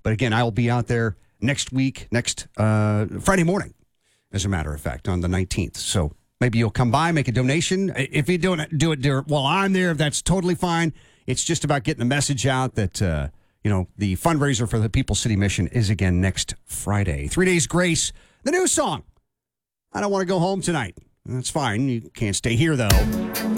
But again, I will be out there next week, next Friday morning, as a matter of fact, on the 19th. So maybe you'll come by, make a donation. If you don't do it while I'm there, that's totally fine. It's just about getting the message out that, the fundraiser for the People's City Mission is again next Friday. 3 Days Grace, the new song. I don't want to go home tonight. That's fine. You can't stay here, though.